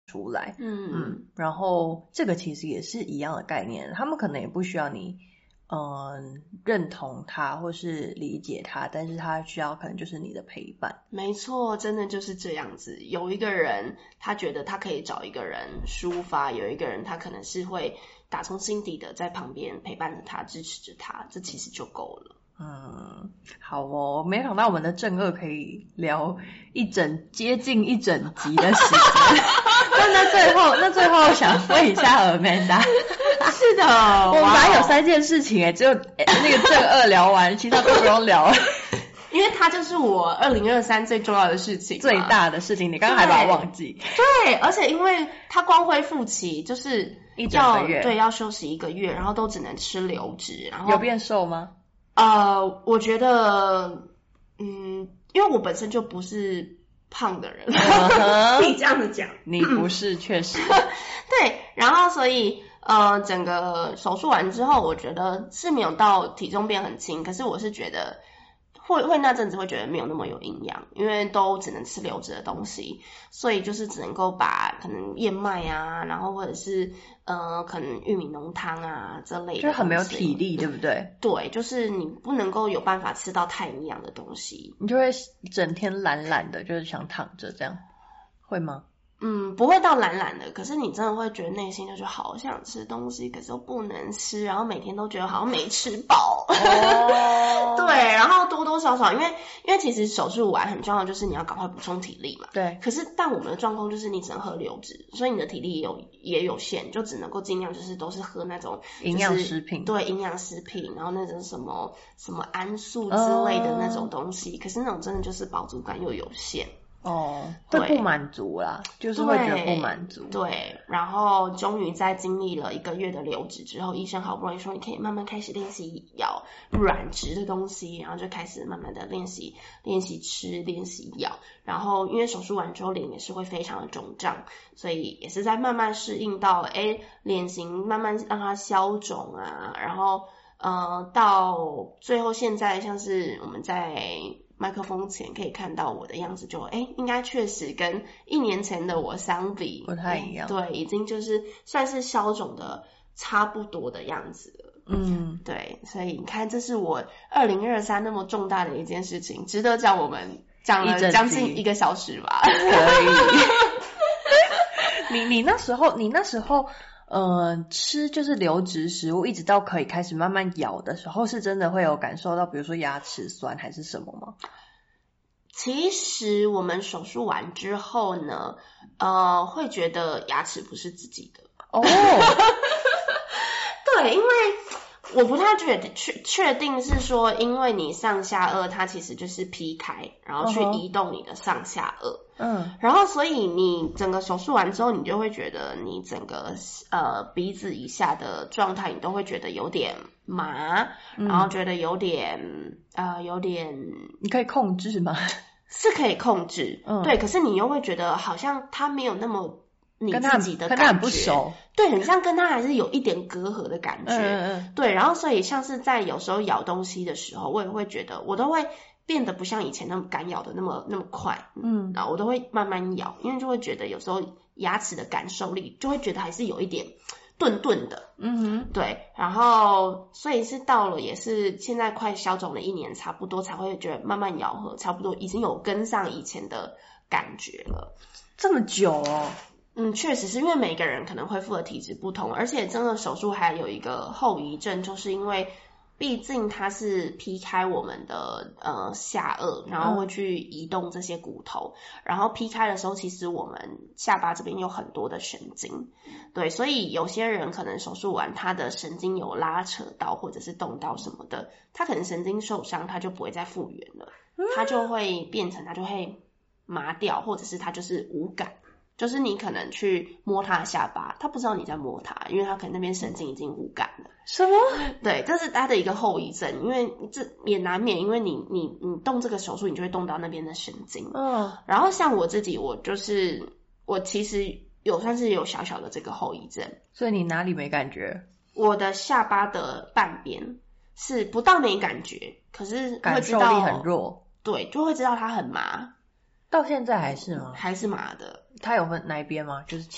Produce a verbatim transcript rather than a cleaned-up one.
出来。 嗯嗯，然后这个其实也是一样的概念，他们可能也不需要你嗯认同他或是理解他，但是他需要可能就是你的陪伴。 没错，真的就是这样子。有一个人他觉得他可以找一个人抒发，有一个人他可能是会打从心底的在旁边陪伴着他，支持着他，这其实就够了。 嗯，好哦，没想到我们的正二可以聊一整接近一整集的时间。那那最后，那最后想问一下Amanda， 是的， 我们本来有三件事情诶，只有那个正二聊完，其他都不用聊了。 因为它就是我二零二三最重要的事情， 最大的事情，你刚刚还把它忘记。 对，而且因为它光恢复期就是一整个月， 对，要休息一个月，然后都只能吃流质，然后有变瘦吗？ 呃，我觉得，嗯，因为我本身就不是胖的人，可以这样子讲， 你不是，确实， 对，然后所以呃，整个手术完之后，我觉得是没有到体重变很轻，可是我是觉得。会会那阵子会觉得没有那么有营养，因为都只能吃流质的东西，所以就是只能够把可能燕麦啊，然后或者是呃可能玉米浓汤啊这类的， 就很没有体力，对不对？ 对，就是你不能够有办法吃到太营养的东西， 你就会整天懒懒的，就是想躺着这样，会吗？ 嗯，不会到懒懒的，可是你真的会觉得内心就是好想吃东西，可是又不能吃，然后每天都觉得好像没吃饱。哦，对，然后多多少少，因为因为其实手术完很重要的就是你要赶快补充体力嘛。 对。 可是但我们的状况就是你只能喝流质，所以你的体力也有也有限，就只能够尽量就是都是喝那种营养食品。 对，营养食品，然后那种什么什么安素之类的那种东西，哦，可是那种真的就是饱足感又有限。 哦，会不满足啦，就是会觉得不满足。 对，然后终于在经历了一个月的流质之后，医生好不容易说你可以慢慢开始练习咬软质的东西，然后就开始慢慢的练习练习吃，练习咬。然后因为手术完之后脸也是会非常的肿胀，所以也是在慢慢适应到诶脸型慢慢让它消肿啊，然后呃到最后现在像是我们在麦克风前可以看到我的样子就，诶应该确实跟一年前的我相比不太一样。 对，已经就是算是消肿的差不多的样子了。 嗯， 对，所以你看这是我二零二三那么重大的一件事情，值得讲我们讲了将近一个小时吧。可以。你你那时候你那时候呃，吃就是流质食物，一直到可以开始慢慢咬的时候，是真的会有感受到，比如说牙齿酸还是什么吗？ 其实我们手术完之后呢，呃，会觉得牙齿不是自己的。哦，对，因为我不太确确确定是说，因为你上下颚它其实就是劈开，然后去移动你的上下颚。嗯，然后所以你整个手术完之后，你就会觉得你整个呃鼻子以下的状态，你都会觉得有点麻，嗯、然后觉得有点呃有点， 你可以控制吗？ 是可以控制，嗯，对，可是你又会觉得好像它没有那么你自己的感觉， 跟他很不熟， 对，很像跟他还是有一点隔阂的感觉，嗯嗯，对，然后所以像是在有时候咬东西的时候，我也会觉得我都会变得不像以前那么敢咬的那么那么快，嗯，然后我都会慢慢咬，因为就会觉得有时候牙齿的感受力就会觉得还是有一点钝钝的，嗯哼，对，然后所以是到了也是现在快消肿了一年差不多才会觉得慢慢咬合差不多已经有跟上以前的感觉了。 这么久哦？ 嗯，确实是因为每个人可能恢复的体质不同，而且真的手术还有一个后遗症，就是因为毕竟它是劈开我们的呃下颚，然后会去移动这些骨头，嗯、然后劈开的时候，其实我们下巴这边有很多的神经，对，所以有些人可能手术完他的神经有拉扯到或者是动到什么的，他可能神经受伤，他就不会再复原了，他就会变成他就会麻掉，或者是他就是无感。就是你可能去摸他的下巴，他不知道你在摸他，因为他可能那边神经已经无感了。 什么？ 对，这是他的一个后遗症，因为这也难免，因为你你你动这个手术，你就会动到那边的神经。嗯。然后像我自己，我就是我其实有算是有小小的这个后遗症。 所以你哪里没感觉？ 我的下巴的半边是不到没感觉，可是会知道感受力很弱。 对，就会知道它很麻。 到现在还是吗？ 还是麻的。 它有分哪一边吗？就是